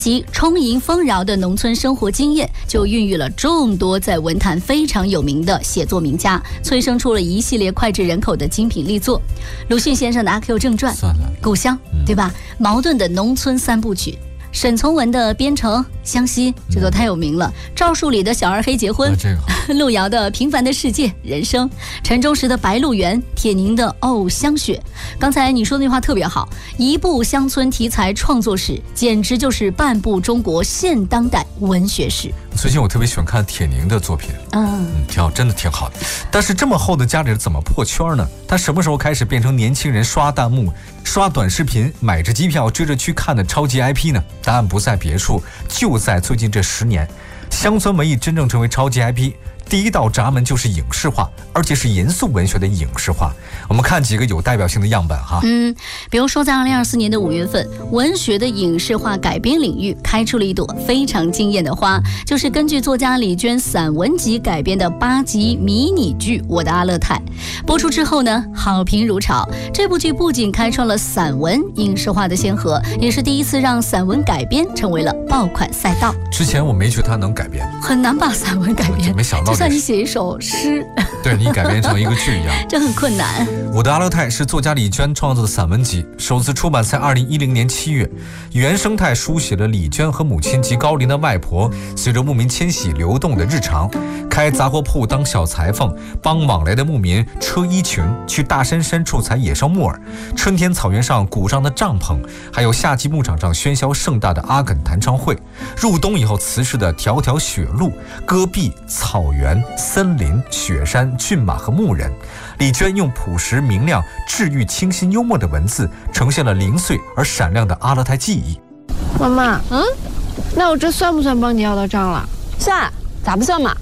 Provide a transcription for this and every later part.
及充盈丰饶的农村生活经验，就孕育了众多在文坛非常有名的写作名家，催生出了一系列脍炙人口的精品力作。鲁迅先生的《阿 Q 正传》，故乡，对吧？茅盾的农村三部曲。沈从文的《边城》《湘西》，这都太有名了。赵树理的《小二黑结婚》，路遥的《平凡的世界》人生，陈忠实的《白鹿原》，铁凝的《哦香雪》。刚才你说的那话特别好，一部乡村题材创作史，简直就是半部中国现当代文学史。 最近我特别喜欢看铁凝的作品，挺好，真的挺好的。但是这么厚的家里怎么破圈呢？他什么时候开始变成年轻人刷弹幕、刷短视频、买着机票追着去看的超级 IP 呢？答案不在别处，就在最近这10年，乡村文艺真正成为超级 IP。第一道闸门就是影视化，而且是严肃文学的影视化。我们看几个有代表性的样本哈。 比如说在2024年的5月份，文学的影视化改编领域开出了一朵非常惊艳的花，就是根据作家李娟散文集改编的8集迷你剧《我的阿勒泰》。播出之后呢，好评如潮。这部剧不仅开创了散文影视化的先河，也是第一次让散文改编成为了爆款赛道。 之前我没觉得它能改编， 很难把散文改编， 没想到就算你写一首诗， 对你改编成一个剧一样， 这很困难。 我的阿勒泰是作家李娟创作的散文集，首次出版在2010年7月。原生态书写了李娟和母亲及高龄的外婆随着牧民迁徙流动的日常，开杂货铺当小裁缝，帮往来的牧民车衣裙，去大山深处采野烧木耳，春天草原上鼓胀的帐篷，还有夏季牧场上喧嚣盛大的阿梗弹唱会，入冬以后辞世的条条雪路、戈壁、草原、森林、雪山、骏马和牧人。李娟用朴实明亮、治愈、清新、幽默的文字，呈现了零碎而闪亮的阿勒泰记忆。 妈妈，那我这算不算帮你要到账了？ 算，咋不算嘛？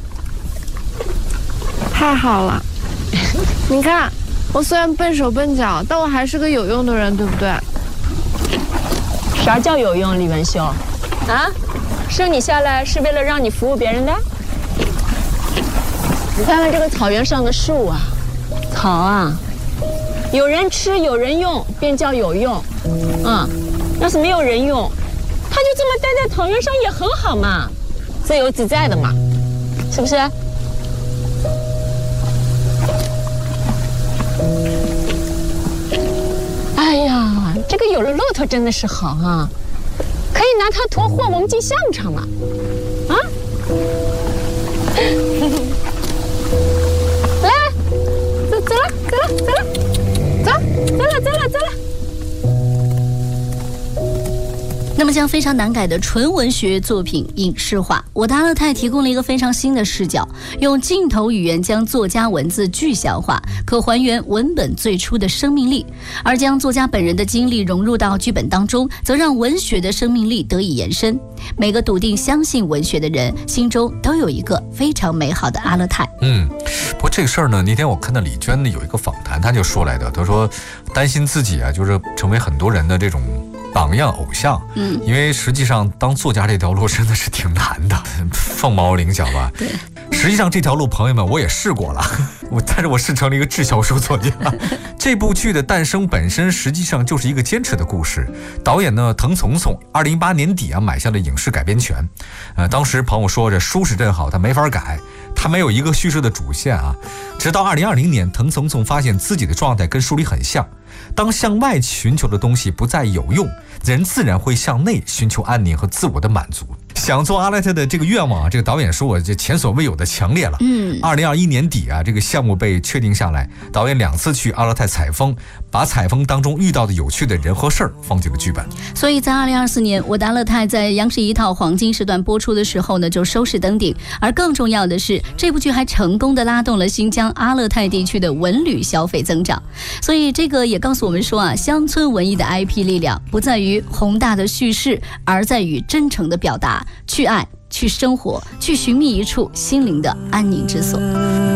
太好了，你看，我虽然笨手笨脚，但我还是个有用的人，对不对？ 啥叫有用，李文秀？啊，生你下来是为了让你服务别人的？你看看这个草原上的树啊，草啊，有人吃有人用，便叫有用。要是没有人用，它就这么待在草原上也很好嘛，自由自在的嘛，是不是？哎呀，这个有了骆驼真的是好啊，可以拿它驮货，我们进香肠嘛，啊？来，走了。 那么将非常难改的纯文学作品影视化，我的阿勒泰提供了一个非常新的视角，用镜头语言将作家文字具象化，可还原文本最初的生命力，而将作家本人的经历融入到剧本当中，则让文学的生命力得以延伸。每个笃定相信文学的人心中都有一个非常美好的阿勒泰。 不过这个事儿呢，那天我看到李娟呢有一个访谈，她就说来的，她说担心自己啊，就是成为很多人的这种榜样偶像，因为实际上当作家这条路真的是挺难的，凤毛麟角吧。 对， 实际上这条路，朋友们，我也试过了，但是我试成了一个滞销书作家。这部剧的诞生本身实际上就是一个坚持的故事。导演呢，滕从从2018年底啊买下了影视改编权。当时朋友说这书是真好，他没法改，他没有一个叙事的主线啊。直到2020年，滕从从发现自己的状态跟书里很像。当向外寻求的东西不再有用，人自然会向内寻求安宁和自我的满足。想做阿勒泰的这个愿望啊，这个导演说我这前所未有的强烈了。2021年底啊，这个项目被确定下来，导演2次去阿勒泰采风，把采风当中遇到的有趣的人和事儿放进了剧本。 所以在2024年，我的阿勒泰在央视1套黄金时段播出的时候呢，就收视登顶。而更重要的是，这部剧还成功的拉动了新疆阿勒泰地区的文旅消费增长。所以这个也告诉我们说啊，乡村文艺的 IP 力量不在于宏大的叙事，而在于真诚的表达，去爱，去生活，去寻觅一处心灵的安宁之所。